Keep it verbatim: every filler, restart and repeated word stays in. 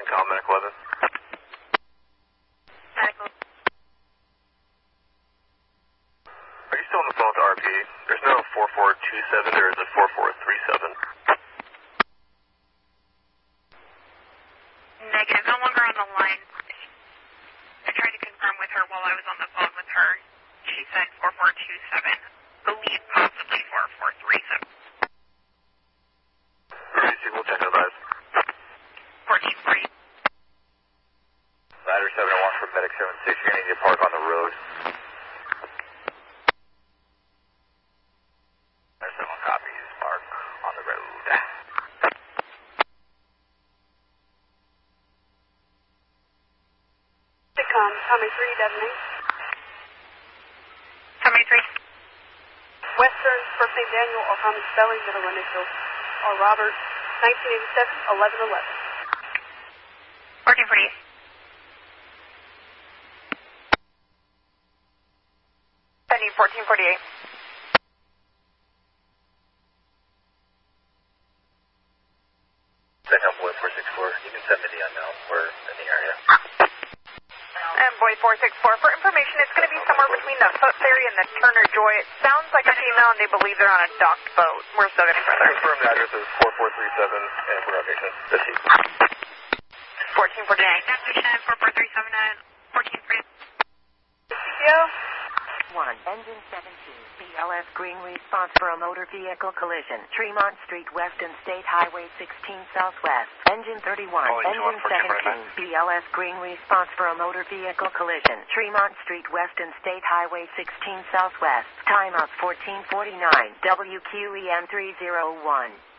and call Medic eleven. Medical. Are you still on the phone with R P? There's no four four two seven, there is a four four three seven. Negative, no longer on the line. I tried to confirm with her while I was on the phone with her. She said four four two seven. Believe possibly four four three seven. Emergency, we'll check and advise. fourteen forty. Ladder seven oh one from Medic seven six, you're going to need to park on the road. Ladder seven copies, park on the road. Sitcom, Tommy three, Detonate. Tommy three. Western, first name Daniel, or common spelling, middle initials, or Robert, nineteen eighty-seven, eleven eleven. fourteen forty-eight. I need fourteen forty-eight. Send help with four six four. You can send me the unknown. We're in the area. And boy four six four, for information, it's going to be somewhere between the Foot Ferry and the Turner Joy. It sounds like a female, and they believe they're on a docked boat. We're still getting further. Confirm the address is four four three seven, and we're on patient. That's you. fourteen forty-eight. Navigation four four three seven at fourteen forty-eight. C P O? one, engine seventeen, B L S green response for a motor vehicle collision. Tremont Street West and State Highway sixteen Southwest. Engine thirty-one, Oh, engine seventeen, B L S green response for a motor vehicle collision. Tremont Street West and State Highway sixteen Southwest. Time up fourteen forty-nine, W Q E M three oh one.